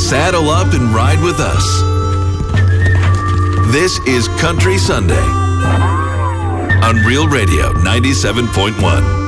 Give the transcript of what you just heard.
Saddle up and ride with us. This is Country Sunday on Real Radio 97.1.